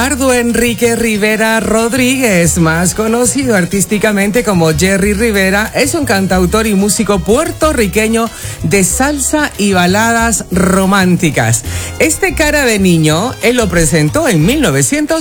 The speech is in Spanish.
Eduardo Enrique Rivera Rodríguez, más conocido artísticamente como Jerry Rivera, es un cantautor y músico puertorriqueño de salsa y baladas románticas. Este Cara de Niño, él lo presentó en 1900